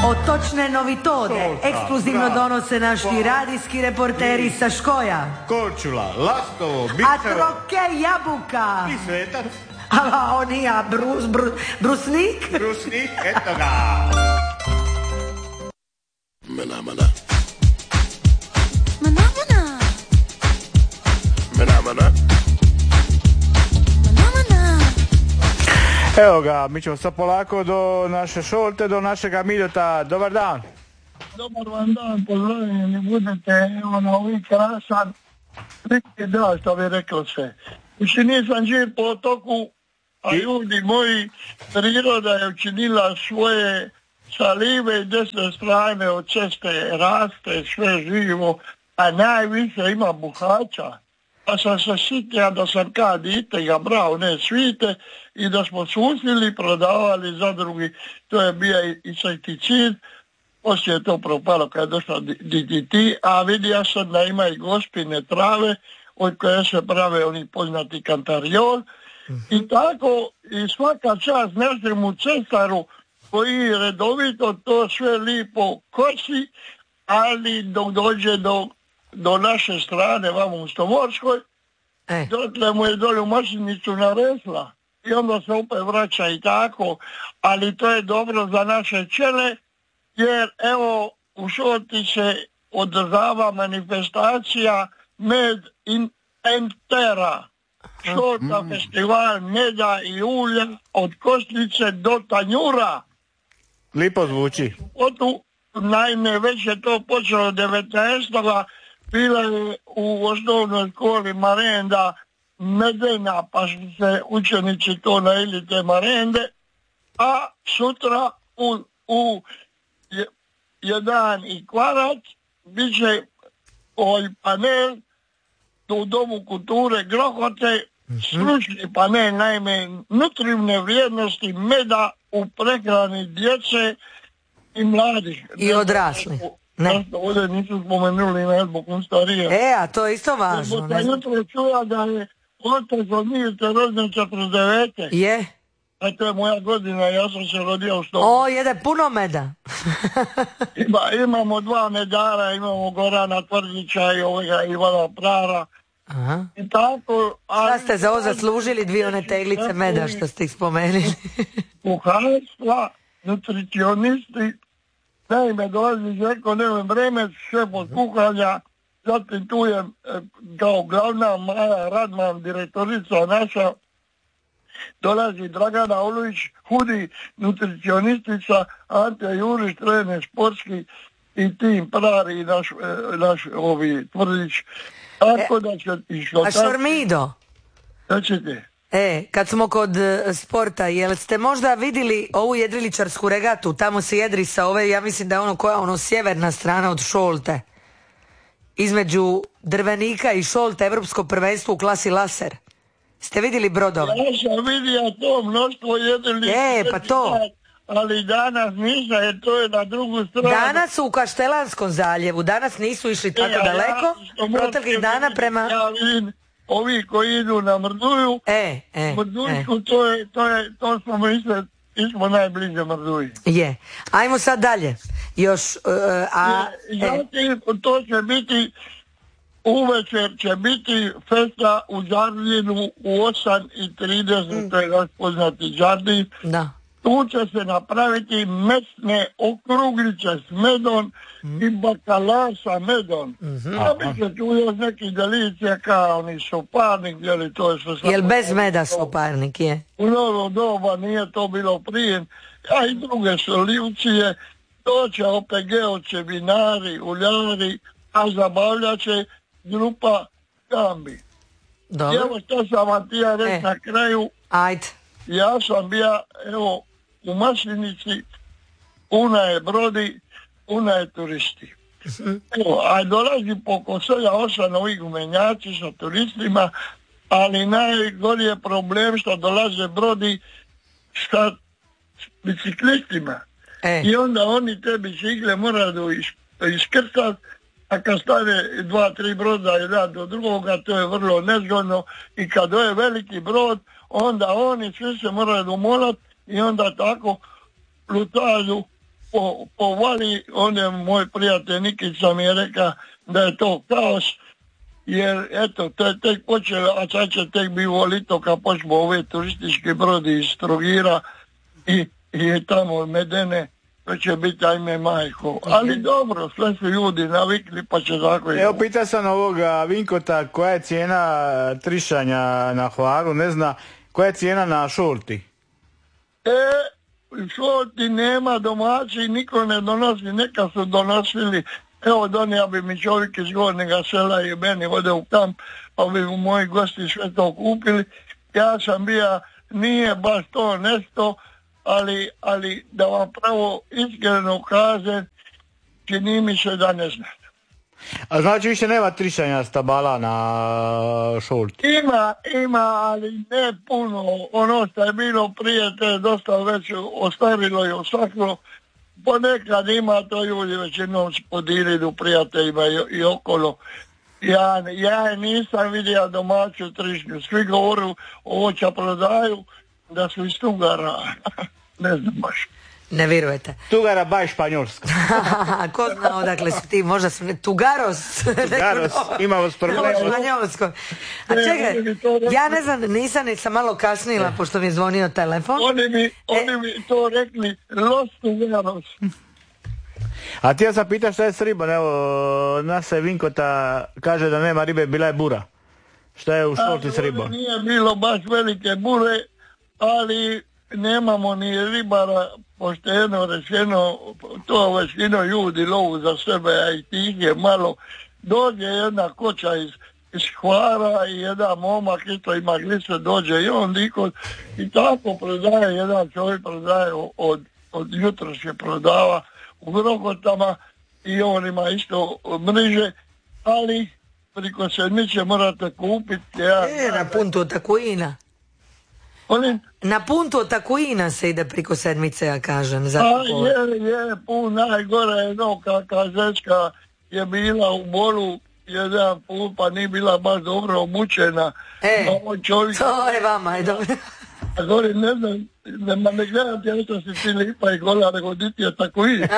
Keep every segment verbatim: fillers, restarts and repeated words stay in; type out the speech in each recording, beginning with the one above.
Otočne novitode ekskluzivno donose naši radijski reporteri sa Škoja. Korčula, Lastovo, Bicevo. A troke jabuka. I Svetac. A on ja, brus, brus, brusnik. Brusnik, eto ga. Mana, mana. Mana, mana. Mana, mana. Evo ga, mi ćemo sad polako do naše Šolte, do našega Miljota. Dobar dan. Dobar vam dan, pozdravljeni budete, evo na ovih krasan, neki dan, što bi reklo se. Više nisam živ po otoku, a ljudi moji, priroda je učinila svoje sa lijeve i desne strane od ceste, raste sve živo, a najviše ima buhača. Pa sam se sitio da sam kad dite ga brao, ne svite, i da smo susili, prodavali za drugi, to je bio i insekticid, poslije je to propalo kad je došla D D T, a vidio sam da ima i gospine trave, od koje se prave oni poznati kantariol, mm-hmm. i tako, i svaka čast našemu cestaru, koji redovito to sve lipo kosi, ali dok dođe do do naše strane, vamo u Stomorskoj, e. dotle mu je dolje u mašinicu naresla i onda se opet vraća i tako, ali to je dobro za naše čele, jer evo u Šolti se održava manifestacija Med in Entera, Šolta mm. festival meda i ulja od Kosnice do Tanjura. Lipo zvuči. Otu, naime, već je to počelo devetnaestog bila je u osnovnoj školi marenda medena, pa su se učenici to naili te marende, a sutra u, u jedan i kvarac bit će ovaj panel u Domu kulture Grohote, stručni panel, naime, nutrivne vrijednosti meda u prehrani djece i mladih. I odrasli. Ne. Ovdje nisu spomenuli na zbog starije. E, a to je isto važno. Zbog jutro čuja da je otac od Mirte rođen četrdeset devete. Je. A to je moja godina, ja sam se rodio u sto. O, jede puno meda. Ima, imamo dva medara, imamo Gorana Tvrdića i ovoga Ivana Prara. Aha. I tako... Šta ste za ovo zaslužili dvije one teglice meda što ste ih spomenuli? Kuharstva, nutricionisti, naime, dolazi Željko Neven Bremec, šef od kuhanja, zatim tu je kao glavna Maja Radman, direktorica naša, dolazi Dragana Olujić, hudi nutricionistica, Ante Jurić, trener sportski i tim Prari i naš, naš ovi Tvrdić. Tako da će... A Šormido? Da ćete... E, kad smo kod uh, sporta, jel ste možda vidjeli ovu jedriličarsku regatu? Tamo se jedri sa ove, ja mislim da je ono koja ono sjeverna strana od Šolte. Između Drvenika i Šolte, evropsko prvenstvo u klasi laser. Ste vidjeli brodove? Ja sam vidio to mnoštvo jedriličarskih. E, pa to. Ali danas nisam, jer to je na drugu stranu. Danas su u Kaštelanskom zaljevu, danas nisu išli tako e, daleko. Ja, proteklih dana prema... Ja vidim ovi koji idu na Mrduju, e, e, Mrdujsku, e. to je, to je, to smo misle, smo najbliže Mrduji. Je. Ajmo sad dalje. Još, uh, a... Zatim, e. to će biti, uvečer će biti festa u Đardinu u osam i trideset, mm. to je naš poznati Đardin. Da. Tu će se napraviti mesne okruglice s medom mm. i bakalar sa medom. Mm-hmm. A bi se tu još neki delicije kao oni soparnik, jeli to je što sam... Jel bez meda soparnik je? U novo doba nije to bilo prije, a i druge solivcije, to će O P G-ovci, vinari, uljari, a zabavljat će grupa Gambi. Dobro. Evo što sam vam ti ja reći e. na kraju. Ajde. Ja sam bio, evo, u Maslinici, puna je brodi, puna je turisti. Evo, a dolazi poko sedam osam ovih gumenjaci sa turistima, ali najgori je problem što dolaze brodi sa biciklistima. E. I onda oni te bicikle moraju iskrcati, a kad stane dva, tri broda jedan do drugoga, to je vrlo nezgodno i kad je veliki brod, onda oni svi se moraju domolati i onda tako lutaju po, povali, on je moj prijatelj Nikica mi je rekao da je to kaos, jer eto, to je tek počelo, a sad će tek bi volito kad počnu ove turistički brodi iz Trogira i, i tamo Medene, to će biti ajme majko. Ali dobro, sve su ljudi navikli pa će tako i... Evo, pita sam ovoga Vinkota koja je cijena trišanja na Hvaru, ne zna, koja je cijena na Šolti? E, Šolti nema domaći, niko ne donosi, neka su donosili. Evo, donija bi mi čovjek iz Gornjega sela i meni ode u kamp, pa bi mu moji gosti sve to kupili. Ja sam bio, nije baš to nešto, ali, ali da vam pravo iskreno kažem, čini mi se da ne znate. A znači više nema trišanja stabala na Šolti? Ima, ima, ali ne puno. Ono što je bilo prije, to je dosta već ostarilo i osaklo. Ponekad ima, to ljudi većinom podilili u prijateljima i, i okolo. Ja, ja nisam vidio domaću trišnju. Svi govoru ovoća prodaju da su iz Tugara. Ne znam baš. Ne vjerujete. Tugara baj Španjolska. Ko zna odakle su ti, možda su ne... Tugaros. Tugaros, imamo s problemom. Španjolsko. A čekaj, ja ne znam, nisam, nisam malo kasnila pošto mi je zvonio telefon. Oni mi, oni e... mi to rekli, Los Tugaros. A ti ja sam pita šta je s ribom, evo, Nase Vinkota kaže da nema ribe, bila je bura. Šta je u Šolti s ribom? Nije bilo baš velike bure, ali nemamo ni ribara, pošteno rečeno, to većino ljudi lovu za sebe, a i tih je malo. Dođe jedna koča iz, iz Hvara i jedan momak isto ima glise, dođe i on diko, i tako prodaje, jedan čovjek prodaje od, od jutros je prodava u Grokotama i on ima isto mreže, ali priko sedmice morate kupiti. Ja, e, na puntu od Takuina. Oni? Na puntu od Takuina se ide priko sedmice, ja kažem. A je, je, pun najgore jedno, kaka zečka je bila u Bolu jedan put, pa nije bila baš dobro obučena. E, čovjek, to je vama, je dobro. A gore, ne znam, ne, ma ne gledam ja što si ti lipa i gola, nego diti je Takuin.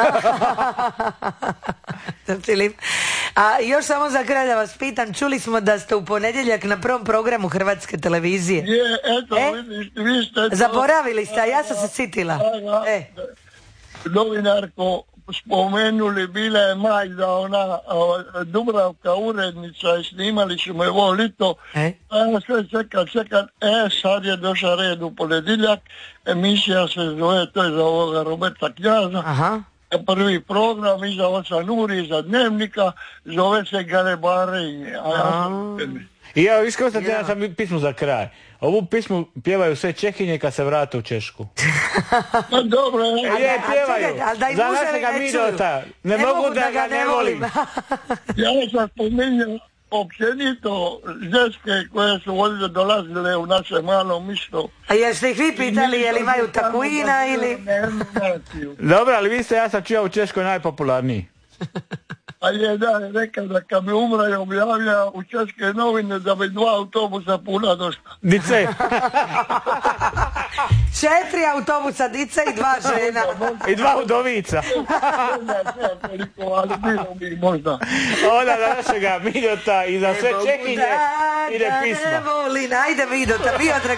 A još samo za kraj da vas pitam, čuli smo da ste u ponedjeljak na prvom programu Hrvatske televizije. Je, eto, e? vidiš, vi ste... Zaboravili ste, a ja sam se sitila. E. Novinarko, spomenuli, bila je Majda, ona Dubravka urednica i snimali ćemo je ovo lito. E? A sve čekat, čekat, e, sad je došao red u ponedjeljak, emisija se zove, to je za ovoga Roberta Knjaza. Aha. Prvi program iza oca Nuri, iza Dnevnika, zove se Garebarenje. A ja I evo, iskreno sam ja sam pismu za kraj. Ovu pismu pjevaju sve Čehinje kad se vrate u Češku. Pa dobro, je. Je, pjevaju. Za našega Midota. Ne, ne mogu da ga ne volim. Ja sam spominjao općenito ženske koje su ovdje dolazile u naše malo misto. A jeste ih vi pitali je li imaju Takuina ili... Dobro, ali vi ste, ja sam čuo u Češkoj najpopularniji. A je da je rekao da kad bi umra je objavlja u Češke novine da bi dva autobusa puna došla. Dice. Četiri autobusa dice i dva žena. I dva udovica. Ali bilo bi možda. Onda za našega Midota i za sve Čehinje ide pisma. Ne volim, ajde Midota, bio